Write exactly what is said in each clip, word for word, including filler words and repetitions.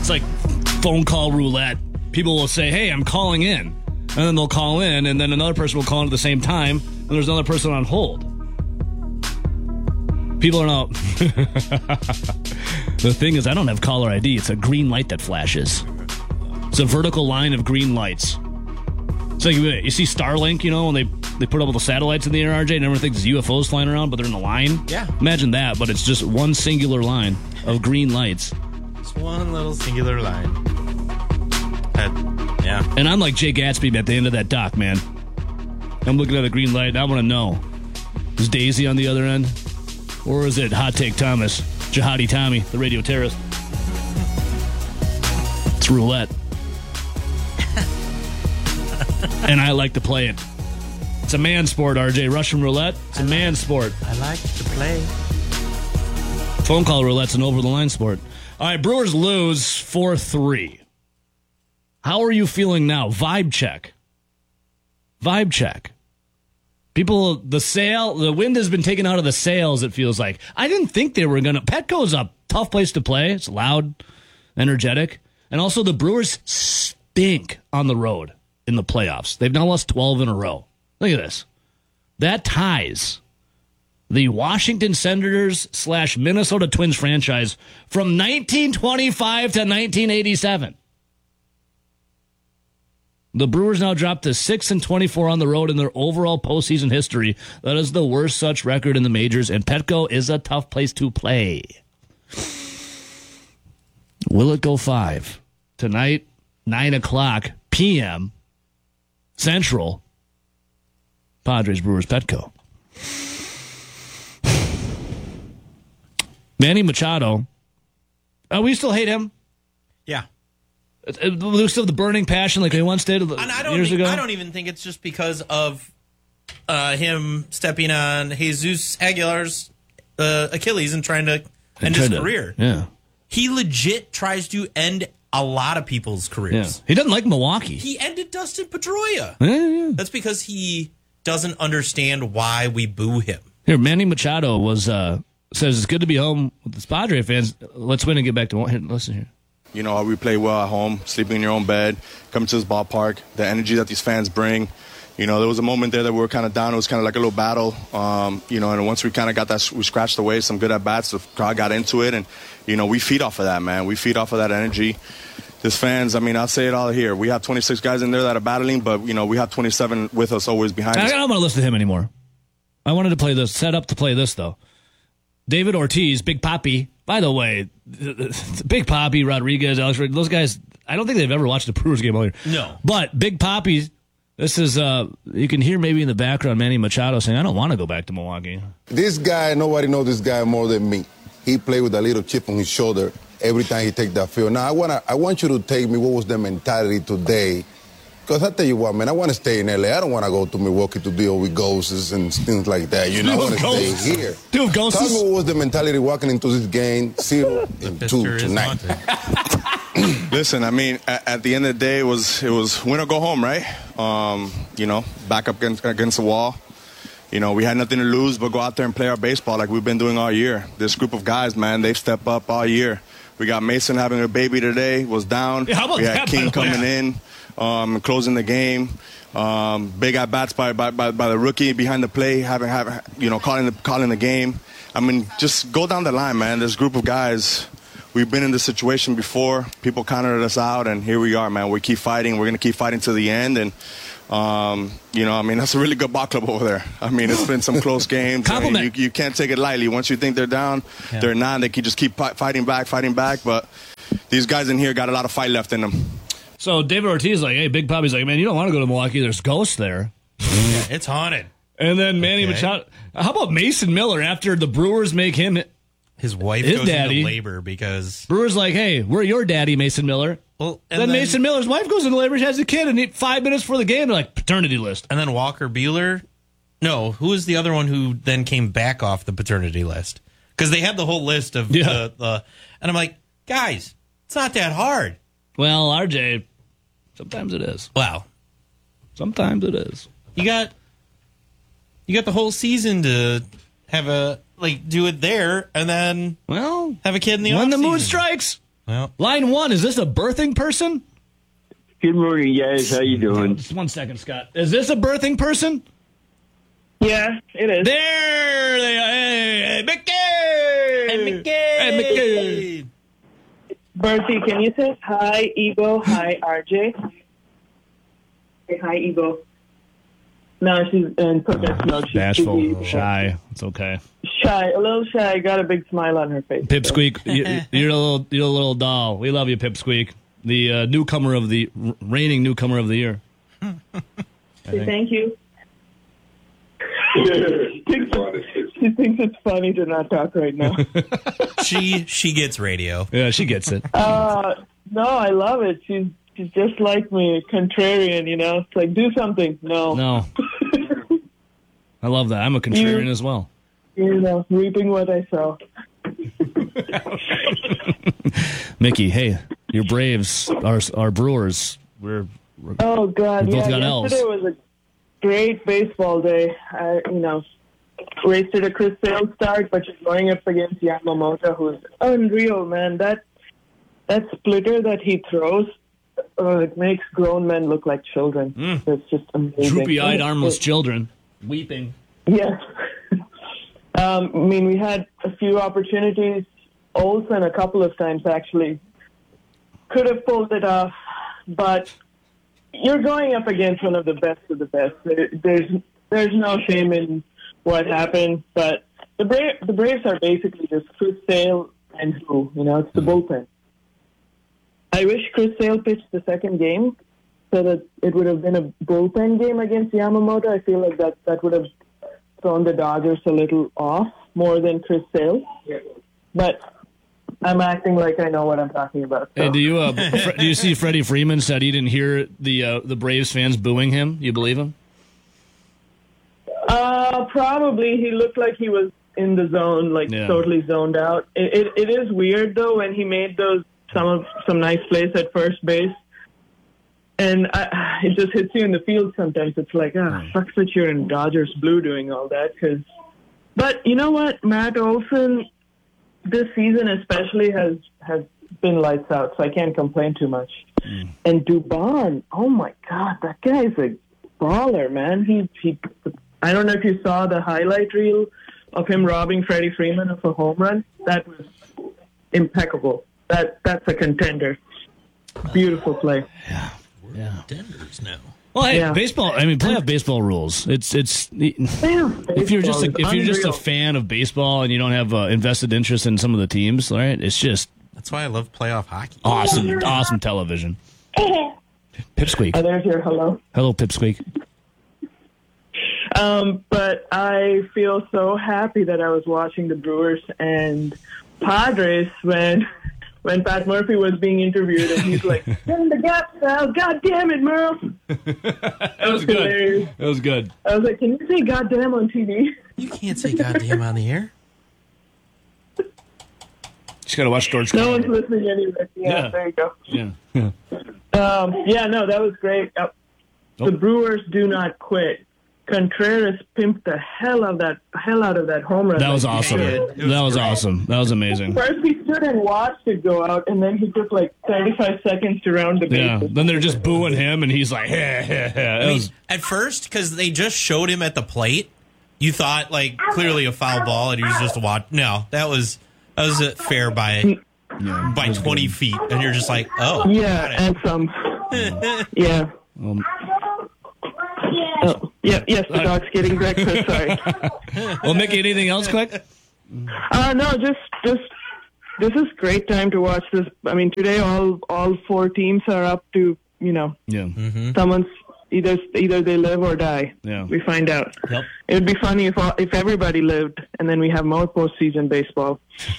It's like phone call roulette. People will say, hey, I'm calling in. And then they'll call in, and then another person will call in at the same time, and there's another person on hold. People are not... The thing is, I don't have caller I D. It's a green light that flashes. It's a vertical line of green lights. It's like, you see Starlink, you know, when they, they put up all the satellites in the air, R J, and everyone thinks it's U F Os flying around, but they're in a line? Yeah. Imagine that, but it's just one singular line of green lights. It's one little singular line. That, yeah. And I'm like Jay Gatsby at the end of that dock, man. I'm looking at a green light, and I want to know, is Daisy on the other end? Or is it Hot Take Thomas, Jihadi Tommy, the radio terrorist? It's roulette. And I like to play it. It's a man sport, R J. Russian roulette, it's a man sport. I like to play. Phone call roulette's an over-the-line sport. All right, Brewers lose four three. How are you feeling now? Vibe check. Vibe check. People, the sail, the wind has been taken out of the sails, it feels like. I didn't think they were going to. Petco's a tough place to play. It's loud, energetic. And also the Brewers stink on the road in the playoffs. They've now lost twelve in a row. Look at this. That ties the Washington Senators slash Minnesota Twins franchise from nineteen twenty-five to nineteen eighty-seven. The Brewers now dropped to six and twenty-four on the road in their overall postseason history. That is the worst such record in the majors, and Petco is a tough place to play. Will it go five? Tonight, nine o'clock p.m. Central. Padres, Brewers, Petco. Manny Machado. Oh, we still hate him? Yeah. We still have the burning passion like they once did And I don't years e- ago? I don't even think it's just because of uh, him stepping on Jesus Aguilar's uh, Achilles and trying to end his to, career. Yeah. He legit tries to end a lot of people's Yeah. careers. He doesn't like Milwaukee. He ended Dustin Pedroia. Yeah, yeah. That's because he doesn't understand why we boo him. Here, Manny Machado was uh, says it's good to be home with the Padre fans. Let's win and get back to one. Here, listen here. You know, how we play well at home, sleeping in your own bed, coming to this ballpark, the energy that these fans bring. You know, there was a moment there that we were kind of down. It was kind of like a little battle. Um, you know, and once we kind of got that, we scratched away some good at-bats. The crowd got into it, and, you know, we feed off of that, man. We feed off of that energy. This fans, I mean, I'll say it all here. We have twenty-six guys in there that are battling, but, you know, we have twenty-seven with us always behind I us. don't want to listen to him anymore. I wanted to play this, set up to play this, though. David Ortiz, Big Papi. By the way, Big Papi, Rodriguez, Alex, those guys, I don't think they've ever watched a Brewers game all year. No. But Big Papi, this is, uh, you can hear maybe in the background Manny Machado saying, I don't want to go back to Milwaukee. This guy, nobody knows this guy more than me. He played with a little chip on his shoulder every time he take that field. Now, I, wanna, I want you to take me what was the mentality today. Because I tell you what, man, I want to stay in L A. I don't want to go to Milwaukee to deal with ghosts and things like that. You know, I want to stay here. Deal with ghosts? Tell me what was the mentality walking into this game, zero and two tonight. Listen, I mean, at, at the end of the day, it was it was win or go home, right? Um, you know, back up against, against the wall. You know, we had nothing to lose but go out there and play our baseball like we've been doing all year. This group of guys, man, they've stepped up all year. We got Mason having a baby today, was down. Yeah, how about we had that, King coming yeah. in, um, closing the game. Um, big at bats by, by by by the rookie behind the play, having having you know calling the calling the game. I mean, just go down the line, man. This group of guys, we've been in this situation before. People counted us out, and here we are, man. We keep fighting. We're gonna keep fighting to the end, and um, you know, I mean, that's a really good ball club over there. I mean, it's been some close games. I mean, you, you can't take it lightly. Once you think they're down, yeah. they're not. They can just keep fighting back, fighting back. But these guys in here got a lot of fight left in them. So David Ortiz is like, hey, Big Papi's like, man, you don't want to go to Milwaukee. There's ghosts there. Yeah, it's haunted. And then Manny okay. Machado. How about Mason Miller after the Brewers make him his wife his goes daddy. into labor because Brewers like, hey, we're your daddy, Mason Miller. Well, and then, then Mason Miller's wife goes into labor. She has a kid, and he, five minutes before the game, they're like paternity list. And then Walker Buehler. No, who is the other one who then came back off the paternity list? Because they had the whole list of yeah. the, the. And I'm like, guys, it's not that hard. Well, R J, sometimes it is. Wow, sometimes it is. You got, you got the whole season to have a like do it there, and then well have a kid in the when off the mood season. strikes. Well, Line one, is this a birthing person? Good morning, guys. How you doing? Just one second, Scott. Is this a birthing person? Yeah, it is. There they are. Hey, hey, Mickey! Hey, Mickey! Hey, Mickey! Bertie, can you say hi, Ego? Hi, R J. Say hi, Ego. No, she's in protest mode. She's Bashful, busy. shy. It's okay. Shy, a little shy. Got a big smile on her face. Pipsqueak, you, you're a little, you're a little doll. We love you, Pipsqueak. The uh, newcomer of the reigning newcomer of the year. Say thank you. she thinks it's funny to not talk right now. she she gets radio. Yeah, she gets it. Uh, no, I love it. She's she's just like me, contrarian. You know, it's like do something. No, No, I love that. I'm a contrarian You- as well. you know, reaping what I sow. Mickey, hey, your Braves, our our Brewers. We're, we're Oh God, We both yeah. got L's. Yesterday was a great baseball day. I, you know, wasted a Chris Sale start, but she's going up against Yamamoto, who's unreal, man. That that splitter that he throws, uh, it makes grown men look like children. Mm. It's just amazing. droopy-eyed, armless It- children weeping. Yeah. um, I mean, we had a few opportunities. Olsen a couple of times actually could have pulled it off, but you're going up against one of the best of the best. There- There's there's no shame in what happened, but the Bra- the Braves are basically just Chris Sale and who, you know, it's the bullpen. I wish Chris Sale pitched the second game so that it would have been a bullpen game against Yamamoto. I feel like that, that would have thrown the Dodgers a little off more than Chris Sale. But I'm acting like I know what I'm talking about. So. Hey, do you uh, Fre- do you see Freddie Freeman said he didn't hear the uh, the Braves fans booing him? You believe him? Uh, probably. He looked like he was in the zone, like Yeah. totally zoned out. It, it, it is weird though when he made those some of some nice plays at first base, and I, it just hits you in the field sometimes. It's like ah, sucks that you're in Dodgers blue doing all that. Cause, but you know what, Matt Olson, this season especially has has been lights out, so I can't complain too much. Mm. And Dubon, oh my God, that guy's a baller, man. He he. I don't know if you saw the highlight reel of him robbing Freddie Freeman of a home run. That was impeccable. That that's a contender. Beautiful play. Yeah. Tenders now. Well, hey, Yeah. baseball. I mean, playoff baseball rules. It's it's Damn, if you're just a, baseball if is you're just a unreal. fan of baseball and you don't have uh, invested interest in some of the teams, right? It's just That's why I love playoff hockey. awesome, awesome television. Pipsqueak. Oh, there's your hello. Hello, Pipsqueak. Um, but I feel so happy that I was watching the Brewers and Padres when when Pat Murphy was being interviewed, and he's like, "Send the gap, Sal! God damn it, Merle!" That was good. hilarious. That was good. I was like, "Can you say goddamn on T V?" You can't say goddamn on the air. Just gotta watch George. No Carlin. one's listening anyway. Yeah, Yeah. there you go. Yeah. yeah. Um, yeah, no, that was great. Uh, Oh. The Brewers do not quit. Contreras pimped the hell out of that hell out of that home run. That was Like, he awesome. did. It was That was great. awesome. That was amazing. First, he stood and watched it go out, and then he took like thirty-five seconds to round the Yeah. bases. Then they're just booing him, and he's like, "Heh, heh, heh." I It mean, was at first, because they just showed him at the plate, you thought like clearly a foul ball, and he was just watch. No, that was that was a fair by by twenty feet, and you're just like, oh, Yeah, and some. yeah. um, Oh, yeah. Yes, the dog's getting breakfast. Sorry. well, Mickey, anything else, quick? Uh, no, just just this is great time to watch this. I mean, today all all four teams are up to you know Yeah. someone's either either they live or die. Yeah. We find out. Yep. It would be funny if all, if everybody lived, and then we have more postseason baseball.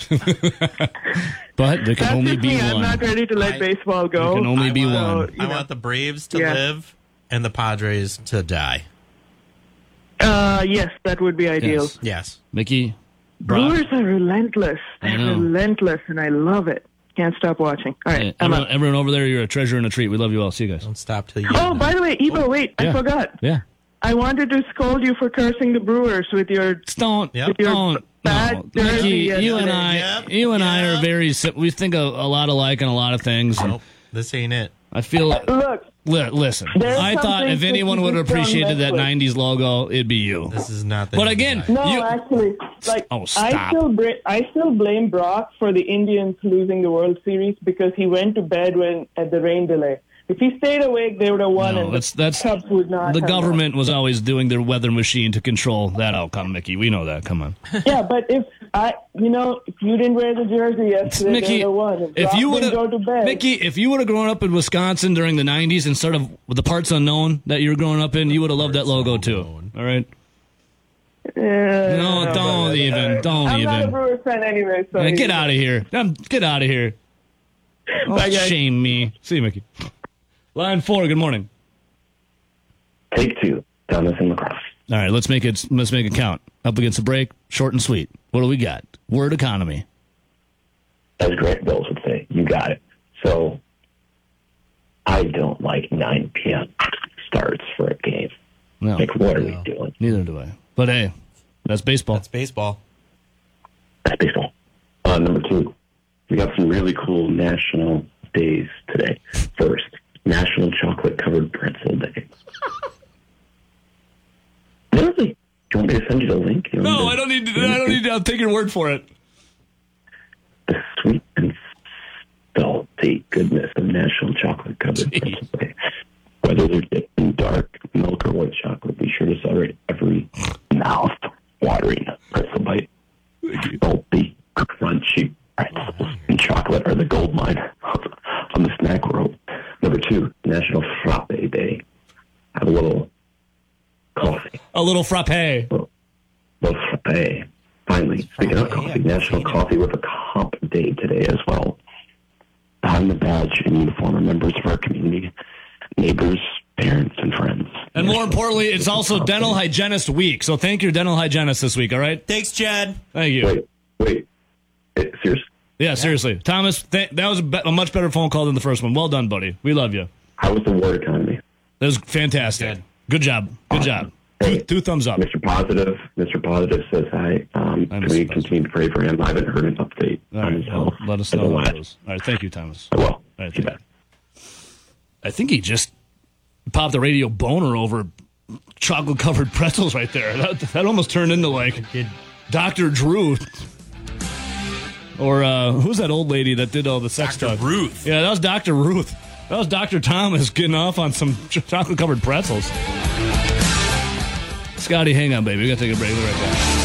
But there can That's only just be me. I'm one. not ready to let I- baseball go. There can only I be want, one. you I know. want the Braves to Yeah. live and the Padres to die. Uh, yes, that would be ideal. Yes. Yes. Mickey, Brock, Brewers are relentless. I They're know. relentless, and I love it. Can't stop watching. All right, hey, I'm everyone, up. everyone over there, you're a treasure and a treat. We love you all. See you guys. Don't stop till you. Oh, by the way, Ebo, wait, yeah. I forgot. Yeah. I wanted to scold you for cursing the Brewers with your Don't, Yep. with your don't. bad No. jersey Mickey, you and yesterday. I, Yep, you and I yep. are very, sim- we think a, a lot alike on a lot of things. And Nope, this ain't it. I feel, Look, li- listen, There's I thought something if anyone that would you have just don't appreciated mess that with. nineties logo, it'd be you. This is not the But again, no, You- actually, like Oh, I stop. still bra- I still blame Brock for the Indians losing the World Series because he went to bed when at the rain delay. If he stayed awake, they would have won, No, and that's- the that's- Cubs would not. the have government was always doing their weather machine to control that outcome, Mickey. We know that. Come on. won. Yeah, but if I, you know, if you didn't wear the jersey yesterday, Mickey, they would have won. If, if Brock you would didn't have, go to bed, Mickey, if you would have grown up in Wisconsin during the nineties instead of with the parts unknown that you were growing up in, you would have loved that logo too. All right. Yeah, No, don't even. Don't I'm not a even. Brewers fan anyway. So Yeah, get out of here. Um, Get out of here. Don't Bye, guys. shame me. See you, Mickey. Line four. Good morning. Take two, Thomas and Lacrosse. All right, let's make it. Let's make it count. Up against the break, short and sweet. What do we got? Word economy. As Grant Bills would say, you got it. So I don't like nine p.m. starts for a game. No, Like, what are we doing? neither do I. But hey, that's baseball. That's baseball. That's baseball. Uh, number two, we got some really cool national days today. First, National Chocolate Covered Pretzel Day. Really? Do you want me to send you the link? You want No, me to- I don't need to. I don't need to. I'll take your word for it. The sweet and salty goodness of National Chocolate Covered Pretzel Day. Whether they're dipped in dark milk or white chocolate, be sure to celebrate every mouth-watering pretzel bite. Salty, crunchy pretzels and chocolate are the gold mine on the snack world. Number two, National Frappe Day. Have a little coffee. A little frappe. Little, little frappe. Finally, speaking of Frappe, coffee, I've National seen it. Coffee with a Cup Day today as well. I'm the badge and uniform of members of our community, neighbors, parents, and friends. And more National importantly, it's Coffee also with a Dental Cup Day. Hygienist Week. So thank your dental hygienist this week. All right. Thanks, Chad. Thank you. Wait, wait. Eh, Seriously? Yeah, seriously, Thomas. Th- that was a, be- a much better phone call than the first one. Well done, buddy. We love you. How was the war economy? That was fantastic. Good. Good job. Good job. Two, Hey, two thumbs up. Mister Positive, Mister Positive says hi. Um, Hi, can Mister we Positive. continue to pray for him? I haven't heard an update All on right. his Well, health. let us as know of how it last. goes. All right. Thank you, Thomas. I will. All right. Too Thank bad. you. I think he just popped the radio boner over chocolate covered pretzels right there. That, that almost turned into like Doctor Drew. Or uh, who's that old lady that did all the sex Doctor stuff? Ruth. Yeah, that was Doctor Ruth. That was Doctor Thomas getting off on some ch- chocolate covered pretzels. Scotty, hang on, baby. We got to take a break. We'll be right back.